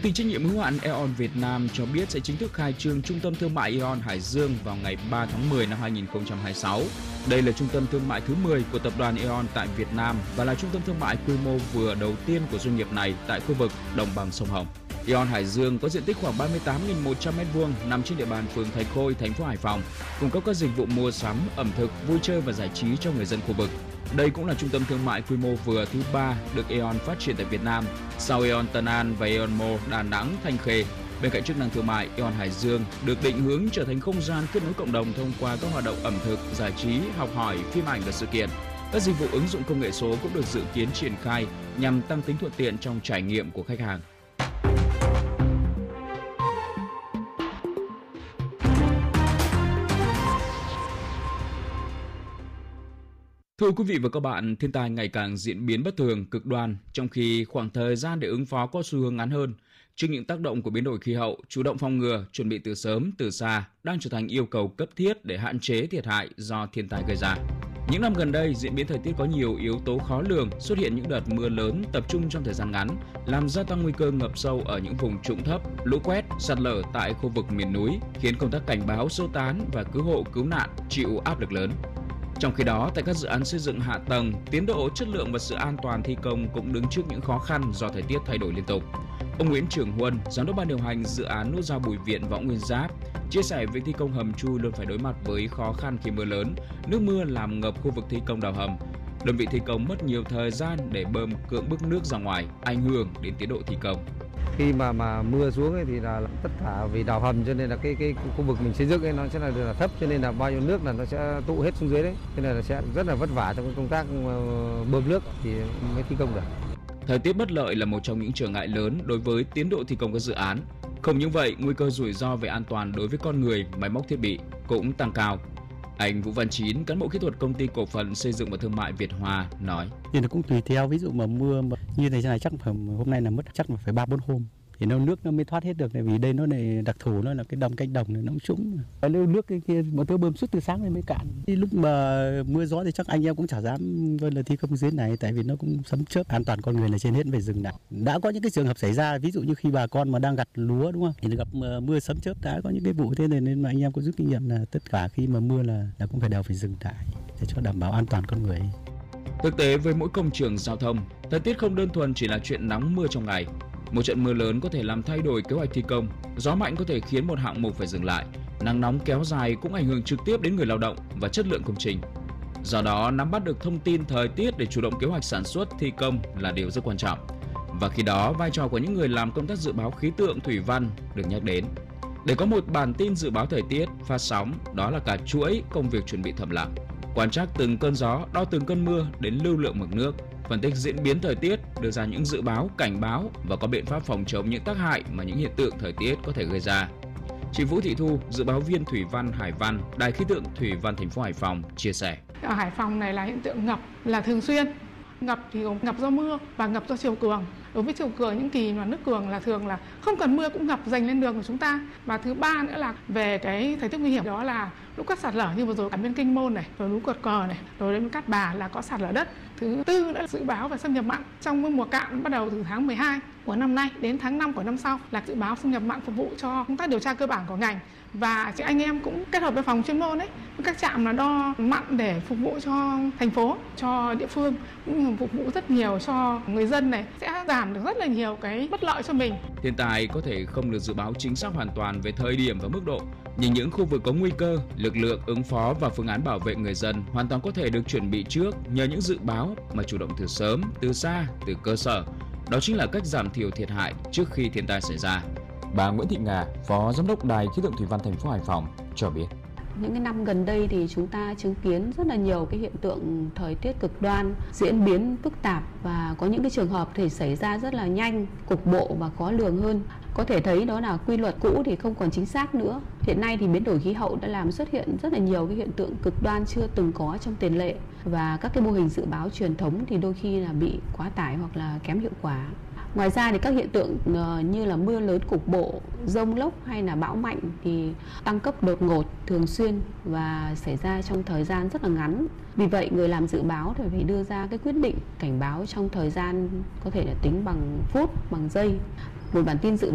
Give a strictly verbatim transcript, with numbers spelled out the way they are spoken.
ty trách nhiệm hữu hạn Aeon Việt Nam cho biết sẽ chính thức khai trương trung tâm thương mại Aeon Hải Dương vào ngày ba tháng mười năm hai nghìn không trăm hai mươi sáu. Đây là trung tâm thương mại thứ mười của tập đoàn Aeon tại Việt Nam và là trung tâm thương mại quy mô vừa đầu tiên của doanh nghiệp này tại khu vực đồng bằng sông Hồng. Aeon Hải Dương có diện tích khoảng ba mươi tám nghìn một trăm mét vuông, nằm trên địa bàn phường Thạch Khôi, thành phố Hải Phòng, cung cấp các dịch vụ mua sắm, ẩm thực, vui chơi và giải trí cho người dân khu vực. Đây cũng là trung tâm thương mại quy mô vừa thứ ba được Aeon phát triển tại Việt Nam, sau Aeon Tân An và Aeon Mall Đà Nẵng, Thanh Khê. Bên cạnh chức năng thương mại, Aeon Hải Dương được định hướng trở thành không gian kết nối cộng đồng thông qua các hoạt động ẩm thực, giải trí, học hỏi, phim ảnh và sự kiện. Các dịch vụ ứng dụng công nghệ số cũng được dự kiến triển khai nhằm tăng tính thuận tiện trong trải nghiệm của khách hàng. Thưa quý vị và các bạn, thiên tai ngày càng diễn biến bất thường, cực đoan, trong khi khoảng thời gian để ứng phó có xu hướng ngắn hơn. Trước những tác động của biến đổi khí hậu, chủ động phòng ngừa, chuẩn bị từ sớm, từ xa đang trở thành yêu cầu cấp thiết để hạn chế thiệt hại do thiên tai gây ra. Những năm gần đây, diễn biến thời tiết có nhiều yếu tố khó lường, xuất hiện những đợt mưa lớn tập trung trong thời gian ngắn, làm gia tăng nguy cơ ngập sâu ở những vùng trũng thấp, lũ quét, sạt lở tại khu vực miền núi, khiến công tác cảnh báo, sơ tán và cứu hộ cứu nạn chịu áp lực lớn. Trong khi đó, tại các dự án xây dựng hạ tầng, tiến độ, chất lượng và sự an toàn thi công cũng đứng trước những khó khăn do thời tiết thay đổi liên tục. Ông Nguyễn Trường Huân, giám đốc ban điều hành dự án nút giao Bùi Viện, Võ Nguyên Giáp, chia sẻ việc thi công hầm chui luôn phải đối mặt với khó khăn khi mưa lớn, nước mưa làm ngập khu vực thi công đào hầm. Đơn vị thi công mất nhiều thời gian để bơm cưỡng bức nước ra ngoài, ảnh hưởng đến tiến độ thi công. Khi mà mà mưa xuống ấy thì là tất cả vì đào hầm cho nên là cái cái khu vực mình xây dựng ấy nó sẽ là, là thấp, cho nên là bao nhiêu nước là nó sẽ tụ hết xuống dưới đấy, cho nên là sẽ rất là vất vả trong cái công tác bơm nước thì mới thi công được. Thời tiết bất lợi là một trong những trở ngại lớn đối với tiến độ thi công các dự án. Không những vậy, nguy cơ rủi ro về an toàn đối với con người, máy móc thiết bị cũng tăng cao. Anh Vũ Văn Chín, cán bộ kỹ thuật công ty cổ phần xây dựng và thương mại Việt Hòa nói: Thì nó cũng tùy theo, ví dụ mà mưa mà như thế này chắc phải hôm nay là mất chắc là phải ba bốn hôm thì nó nước nó mới thoát hết được, tại vì đây nó này đặc thù, nó là cái đầm cánh đồng này nó cũng trũng, nếu nước cái kia mà tôi bơm suốt từ sáng lên mới cạn. Thì lúc mà mưa gió thì chắc anh em cũng chả dám vâng là thi công dưới này, tại vì nó cũng sấm chớp, an toàn con người là trên hết, phải dừng lại. Đã có những cái trường hợp xảy ra, ví dụ như khi bà con mà đang gặt lúa đúng không, thì gặp mưa sấm chớp, đã có những cái vụ thế này, nên mà anh em có rút kinh nghiệm là tất cả khi mà mưa là là cũng phải đều phải dừng lại để cho đảm bảo an toàn con người. Thực tế với mỗi công trường giao thông, thời tiết không đơn thuần chỉ là chuyện nắng mưa trong ngày. Một trận mưa lớn có thể làm thay đổi kế hoạch thi công, gió mạnh có thể khiến một hạng mục phải dừng lại, nắng nóng kéo dài cũng ảnh hưởng trực tiếp đến người lao động và chất lượng công trình. Do đó, nắm bắt được thông tin thời tiết để chủ động kế hoạch sản xuất, thi công là điều rất quan trọng. Và khi đó, vai trò của những người làm công tác dự báo khí tượng thủy văn được nhắc đến. Để có một bản tin dự báo thời tiết, phát sóng, đó là cả chuỗi công việc chuẩn bị thầm lặng. Quan trắc từng cơn gió, đo từng cơn mưa đến lưu lượng mực nước, phân tích diễn biến thời tiết, đưa ra những dự báo, cảnh báo và có biện pháp phòng chống những tác hại mà những hiện tượng thời tiết có thể gây ra. Chị Vũ Thị Thu, dự báo viên thủy văn Hải Văn, Đài khí tượng thủy văn thành phố Hải Phòng chia sẻ: Ở Hải Phòng này là hiện tượng ngập là thường xuyên. Ngập thì gồm ngập do mưa và ngập do chiều cường. Đối với chiều cường, những kỳ mà nước cường là thường là không cần mưa cũng ngập dành lên đường của chúng ta. Và thứ ba nữa là về cái thời tiết nguy hiểm, đó là lũ quét sạt lở như vừa rồi ở bên Kinh Môn này, rồi lũ quật cờ này, rồi đến Cát Bà là có sạt lở đất. Thứ tư nữa là dự báo về xâm nhập mặn trong mùa cạn bắt đầu từ tháng mười hai của năm nay đến tháng năm của năm sau, là dự báo xâm nhập mặn phục vụ cho công tác điều tra cơ bản của ngành. Và chị anh em cũng kết hợp với phòng chuyên môn ấy, các trạm là đo mặn để phục vụ cho thành phố, cho địa phương, cũng phục vụ rất nhiều cho người dân này, sẽ giảm được rất là nhiều cái bất lợi cho mình. Thiên tai có thể không được dự báo chính xác hoàn toàn về thời điểm và mức độ, nhưng những khu vực có nguy cơ, lực lượng ứng phó và phương án bảo vệ người dân hoàn toàn có thể được chuẩn bị trước nhờ những dự báo mà chủ động từ sớm, từ xa, từ cơ sở. Đó chính là cách giảm thiểu thiệt hại trước khi thiên tai xảy ra. Bà Nguyễn Thị Nga, Phó Giám đốc Đài khí tượng thủy văn thành phố Hải Phòng cho biết: Những cái năm gần đây thì chúng ta chứng kiến rất là nhiều cái hiện tượng thời tiết cực đoan diễn biến phức tạp, và có những cái trường hợp thì xảy ra rất là nhanh, cục bộ và khó lường hơn. Có thể thấy đó là quy luật cũ thì không còn chính xác nữa. Hiện nay thì biến đổi khí hậu đã làm xuất hiện rất là nhiều cái hiện tượng cực đoan chưa từng có trong tiền lệ, và các cái mô hình dự báo truyền thống thì đôi khi là bị quá tải hoặc là kém hiệu quả. Ngoài ra thì các hiện tượng như là mưa lớn cục bộ, dông lốc hay là bão mạnh thì tăng cấp đột ngột, thường xuyên và xảy ra trong thời gian rất là ngắn. Vì vậy người làm dự báo thì phải đưa ra cái quyết định cảnh báo trong thời gian có thể là tính bằng phút, bằng giây. Một bản tin dự